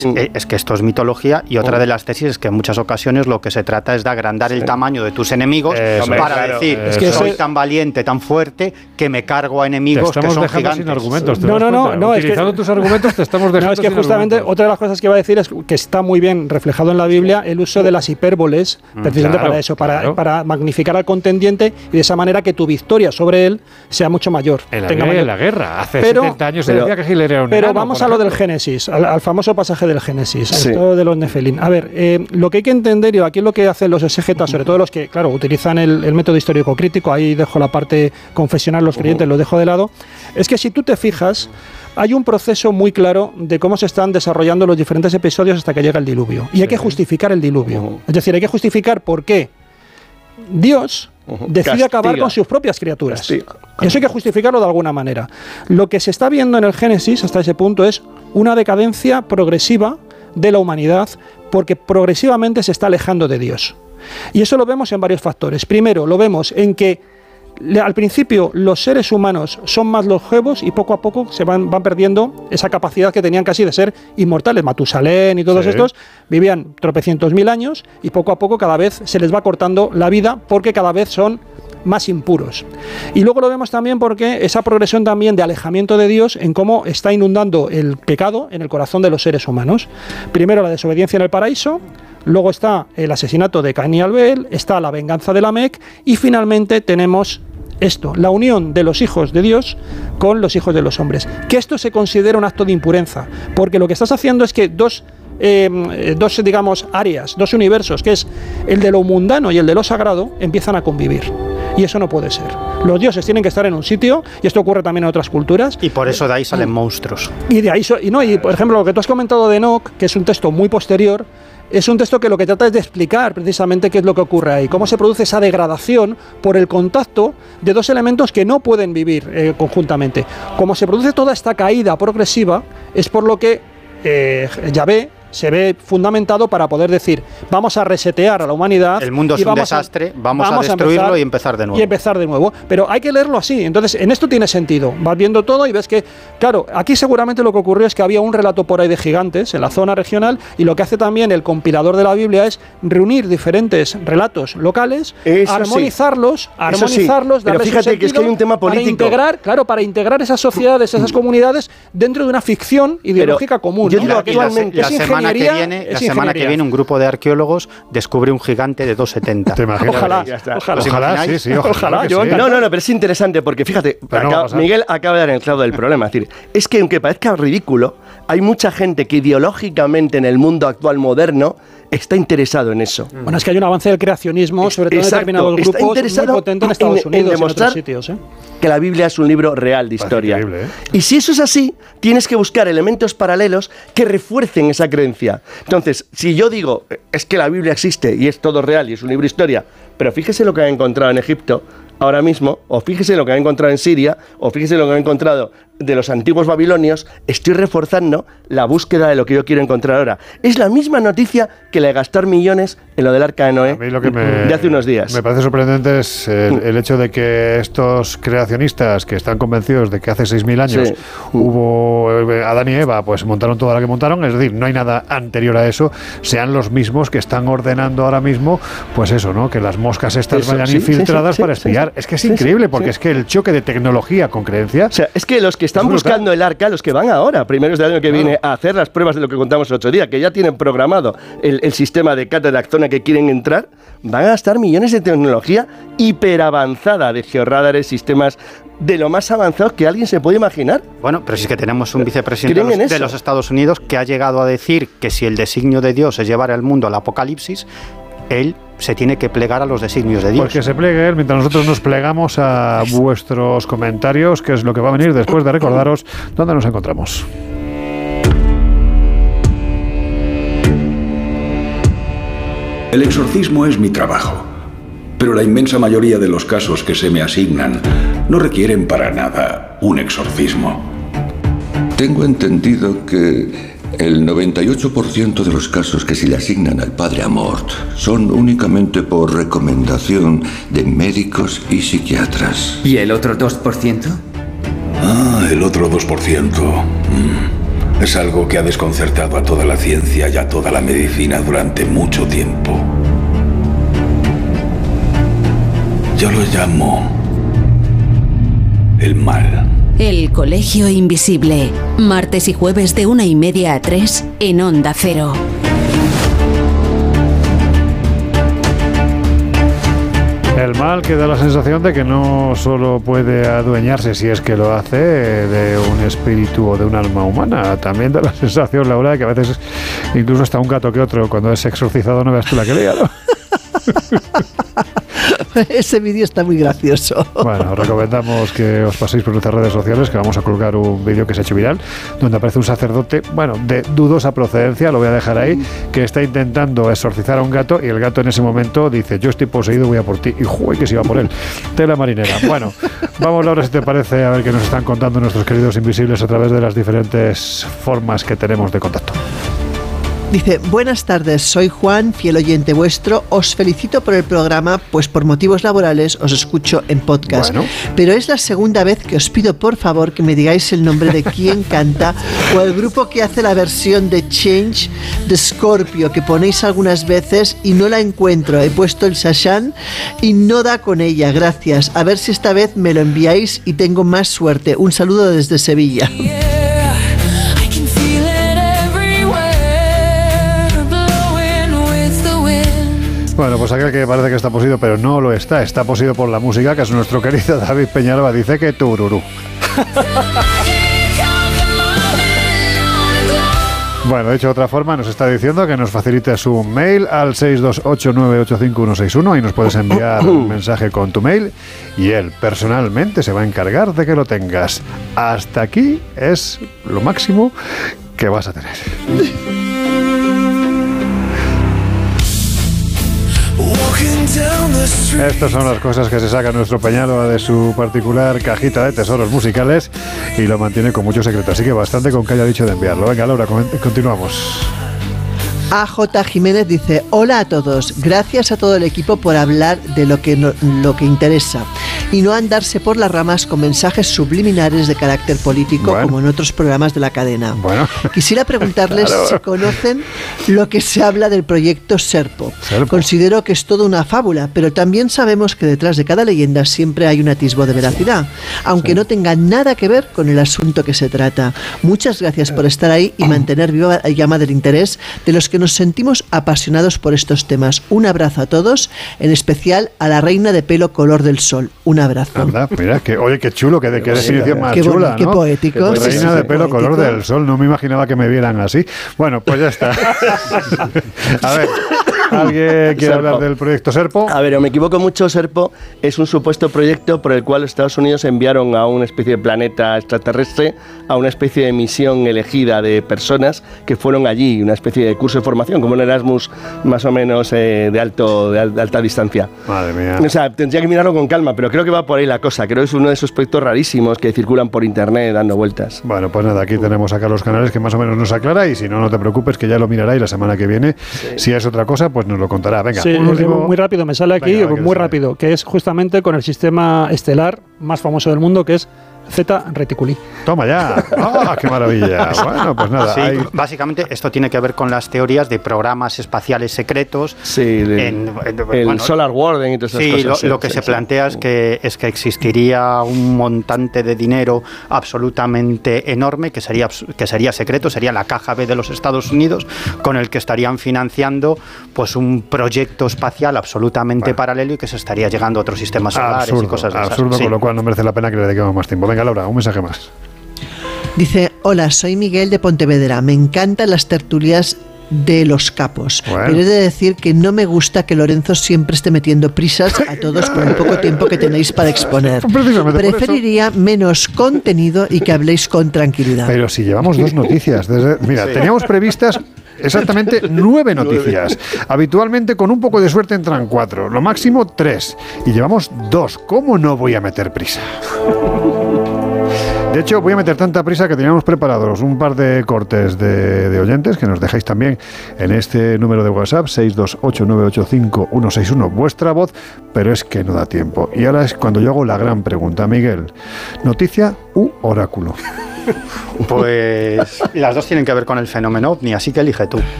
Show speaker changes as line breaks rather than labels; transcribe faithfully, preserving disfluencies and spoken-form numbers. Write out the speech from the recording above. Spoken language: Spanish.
Es que esto es mitología y otra de las tesis es que en muchas ocasiones lo que se trata es de agrandar sí. el tamaño de tus enemigos eh, para claro, decir es que soy ese... tan valiente, tan fuerte que me cargo a enemigos que son gigantes.
Sin argumentos,
no, no, no, no,
utilizando
es que,
tus argumentos te estamos dejando.
No, es que
sin
justamente
argumentos.
Otra de las cosas que iba a decir es que está muy bien reflejado en la Biblia el uso de las hipérboles, precisamente claro, para eso, para, claro. para magnificar al contendiente y de esa manera que tu victoria sobre él sea mucho mayor.
En la,
tenga
mayor.
mayor.
la guerra, hace
pero,
setenta años
pero,
se decía que Hitler era un
Pero
enano,
vamos a lo del Génesis, al, al famoso pasaje del Génesis, sí. esto de los Nefelín. A ver, eh, lo que hay que entender, y aquí lo que hacen los exégetas, sobre todo los que, claro, utilizan el, el método histórico crítico, ahí dejo la parte confesional, los creyentes lo dejo de lado, es que si tú te fijas, hay un proceso muy claro de cómo se están desarrollando los diferentes episodios hasta que llega el diluvio. Y sí. hay que justificar el diluvio. Uh-huh. Es decir, hay que justificar por qué Dios uh-huh. decide Castiga. acabar con sus propias criaturas. Castiga. Y eso hay que justificarlo de alguna manera. Lo que se está viendo en el Génesis hasta ese punto es una decadencia progresiva de la humanidad, porque progresivamente se está alejando de Dios. Y eso lo vemos en varios factores. Primero, lo vemos en que al principio los seres humanos son más longevos y poco a poco se van, van perdiendo esa capacidad que tenían casi de ser inmortales. Matusalén y todos sí. estos vivían tropecientos mil años y poco a poco cada vez se les va cortando la vida porque cada vez son más impuros. Y luego lo vemos también porque esa progresión también de alejamiento de Dios en cómo está inundando el pecado en el corazón de los seres humanos. Primero la desobediencia en el paraíso, luego está el asesinato de Caín y Abel, está la venganza de Lamec y finalmente tenemos esto, la unión de los hijos de Dios con los hijos de los hombres. Que esto se considera un acto de impureza, porque lo que estás haciendo es que dos Eh, dos, digamos, áreas, dos universos, que es el de lo mundano y el de lo sagrado, empiezan a convivir. Y eso no puede ser. Los dioses tienen que estar en un sitio, y esto ocurre también en otras culturas.
Y por eso de ahí salen monstruos.
Y de ahí, so, y no, y por ejemplo, lo que tú has comentado de Enoch, que es un texto muy posterior, es un texto que lo que trata es de explicar precisamente qué es lo que ocurre ahí, cómo se produce esa degradación por el contacto de dos elementos que no pueden vivir eh, conjuntamente. Como se produce toda esta caída progresiva, es por lo que eh, Yahvé se ve fundamentado para poder decir, vamos a resetear a la humanidad.
El mundo es
y vamos
un desastre,
a,
vamos, vamos a destruirlo a empezar, y empezar de nuevo.
Y empezar de nuevo. Pero hay que leerlo así. Entonces, en esto tiene sentido. Vas viendo todo y ves que, claro, aquí seguramente lo que ocurrió es que había un relato por ahí de gigantes en la zona regional, y lo que hace también el compilador de la Biblia es reunir diferentes relatos locales, eso armonizarlos, sí. armonizarlos,
sí. Pero fíjate que es que hay un tema político.
Para integrar, claro, para integrar esas sociedades, esas comunidades dentro de una ficción ideológica Pero común.
Yo digo, ¿no? actualmente, la, la semana que viene, la semana que viene un grupo de arqueólogos descubre un gigante de dos metros setenta.
Ojalá, ojalá,
ojalá, sí, sí, ojalá.
ojalá yo, sí. No, no, no, pero es interesante porque fíjate, acá, no Miguel acaba de dar el clavo del problema. Es decir, es que aunque parezca ridículo, hay mucha gente que ideológicamente en el mundo actual moderno está interesado en eso.
Bueno, es que hay un avance del creacionismo, sobre todo en determinados grupos, muy potente en Estados Unidos, en, en demostrar en otros sitios, ¿eh?
que la Biblia es un libro real de historia.
Increíble, ¿eh?
Y si eso es así, tienes que buscar elementos paralelos que refuercen esa creencia. Entonces, si yo digo, es que la Biblia existe y es todo real y es un libro de historia, pero fíjese lo que ha encontrado en Egipto ahora mismo, o fíjese lo que ha encontrado en Siria, o fíjese lo que ha encontrado de los antiguos babilonios, estoy reforzando la búsqueda de lo que yo quiero encontrar ahora. Es la misma noticia que la de gastar millones en lo del Arca de Noé
lo que me,
de hace unos días.
Me parece sorprendente es el, el hecho de que estos creacionistas que están convencidos de que hace seis mil años sí. hubo Adán y Eva, pues montaron toda la que montaron, es decir, no hay nada anterior a eso, sean los mismos que están ordenando ahora mismo, pues eso, ¿no? Que las moscas estas eso, vayan sí, infiltradas sí, sí, para espiar. Sí, sí, es que es sí, increíble, porque sí. es que el choque de tecnología con creencia...
O sea, es que los que están buscando el arca, los que van ahora, primeros del año que viene, a hacer las pruebas de lo que contamos el otro día, que ya tienen programado el, el sistema de Cataract Zona que quieren entrar, van a gastar millones de tecnología hiperavanzada de georradares, sistemas de lo más avanzados que alguien se puede imaginar.
Bueno, pero si es que tenemos un vicepresidente de los, de los Estados Unidos que ha llegado a decir que si el designio de Dios es llevar al mundo al apocalipsis, él se tiene que plegar a los designios de Dios.
Porque se plegue él, mientras nosotros nos plegamos a vuestros comentarios, que es lo que va a venir después de recordaros dónde nos encontramos.
El exorcismo es mi trabajo, pero la inmensa mayoría de los casos que se me asignan no requieren para nada un exorcismo. Tengo entendido que el noventa y ocho por ciento de los casos que se le asignan al padre Amort son únicamente por recomendación de médicos y psiquiatras.
¿Y el otro dos por ciento?
Ah, el otro dos por ciento. Mm. Es algo que ha desconcertado a toda la ciencia y a toda la medicina durante mucho tiempo. Yo lo llamo el mal.
El Colegio Invisible, martes y jueves de una y media a tres en Onda Cero.
El mal que da la sensación de que no solo puede adueñarse, si es que lo hace, de un espíritu o de un alma humana. También da la sensación, Laura, de que a veces incluso hasta un gato que otro, cuando es exorcizado, no veas tú la que lea, ¿no?
Ese vídeo está muy gracioso.
Bueno, os recomendamos que os paséis por nuestras redes sociales, que vamos a colgar un vídeo que se ha hecho viral, donde aparece un sacerdote, bueno, de dudosa procedencia, lo voy a dejar ahí, que está intentando exorcizar a un gato y el gato en ese momento dice: yo estoy poseído, voy a por ti. Y ¡juy! Que se iba por él. Tela marinera. Bueno, vamos ahora, si te parece, a ver qué nos están contando nuestros queridos invisibles a través de las diferentes formas que tenemos de contacto.
Dice: buenas tardes, soy Juan, fiel oyente vuestro. Os felicito por el programa, pues por motivos laborales os escucho en podcast. Bueno. Pero es la segunda vez que os pido por favor que me digáis el nombre de quién canta o el grupo que hace la versión de Change de Scorpio, que ponéis algunas veces y no la encuentro. He puesto el Shashan y no da con ella. Gracias. A ver si esta vez me lo enviáis y tengo más suerte. Un saludo desde Sevilla.
Bueno, pues aquel que parece que está poseído, pero no lo está, está poseído por la música, que es nuestro querido David Peñalba, dice que tururú. Bueno, de hecho, de otra forma, nos está diciendo que nos facilites un mail al seis dos ocho nueve ocho cinco uno seis uno y nos puedes enviar un mensaje con tu mail y él personalmente se va a encargar de que lo tengas. Hasta aquí es lo máximo que vas a tener. Estas son las cosas que se saca nuestro Peñalba de su particular cajita de tesoros musicales y lo mantiene con mucho secreto, así que bastante con que haya dicho de enviarlo. Venga, Laura, continuamos.
A J. Jiménez dice: hola a todos, gracias a todo el equipo por hablar de lo que, no, lo que interesa y no andarse por las ramas con mensajes subliminares de carácter político, bueno, como en otros programas de la cadena. Bueno. Quisiera preguntarles claro. si conocen lo que se habla del proyecto Serpo. Serpo. Considero que es toda una fábula, pero también sabemos que detrás de cada leyenda siempre hay un atisbo de veracidad, aunque sí. no tenga nada que ver con el asunto que se trata. Muchas gracias por estar ahí y mantener viva la llama del interés de los que nos sentimos apasionados por estos temas. Un abrazo a todos, en especial a la reina de pelo color del sol. Un abrazo.
Anda, mira, que, oye, qué chulo, qué, qué definición más
qué
chula,
qué
¿no?
Poético.
Qué reina de pelo poético. Color del sol, no me imaginaba que me vieran así. Bueno, pues ya está. A ver, ¿alguien quiere Serpo. hablar del proyecto Serpo?
A ver, o me equivoco mucho, Serpo es un supuesto proyecto por el cual Estados Unidos enviaron a una especie de planeta extraterrestre, a una especie de misión elegida de personas que fueron allí, una especie de curso de formación, como un Erasmus más o menos eh, de, alto, de, al, de alta distancia.
Madre mía.
O sea, tendría que mirarlo con calma, pero creo que va por ahí la cosa. Creo que es uno de esos proyectos rarísimos que circulan por internet dando vueltas.
Bueno, pues nada, aquí tenemos a Carlos Canales que más o menos nos aclara y si no, no te preocupes que ya lo mirará y la semana que viene, sí. si es otra cosa, pues nos lo contará. Venga,
sí,
un último...
muy rápido, me sale aquí, Venga, muy rápido, que es justamente con el sistema estelar más famoso del mundo, que es Zeta Reticuli.
Toma ya. ¡Ah, qué maravilla! Bueno, pues nada.
Sí,
hay...
básicamente esto tiene que ver con las teorías de programas espaciales secretos.
Sí, de, en, en, el bueno, Solar Warden y todas esas
sí,
cosas.
Lo,
sí,
lo que
sí,
se
sí.
plantea es que, es que existiría un montante de dinero absolutamente enorme que sería, que sería secreto, sería la caja B de los Estados Unidos, con el que estarían financiando pues un proyecto espacial absolutamente bueno. paralelo y que se estaría llegando a otros sistemas solares
absurdo,
y cosas de esas.
Absurdo,
sí.
con lo cual no merece la pena que le dediquemos más tiempo. Venga, Laura, un mensaje más.
Dice: hola, soy Miguel de Pontevedra. Me encantan las tertulias de los capos, bueno. pero he de decir que no me gusta que Lorenzo siempre esté metiendo prisas a todos con el poco tiempo que tenéis para exponer. Preferiría menos contenido y que habléis con tranquilidad.
Pero si llevamos dos noticias, desde, mira, sí. teníamos previstas exactamente nueve noticias. Habitualmente con un poco de suerte entran cuatro, lo máximo tres, y llevamos dos. ¿Cómo no voy a meter prisa? De hecho, voy a meter tanta prisa que teníamos preparados un par de cortes de, de oyentes que nos dejáis también en este número de WhatsApp, seis dos ocho nueve ocho cinco uno seis uno, vuestra voz, pero es que no da tiempo. Y ahora es cuando yo hago la gran pregunta, Miguel, ¿noticia u oráculo?
Pues las dos tienen que ver con el fenómeno ovni, así que elige tú.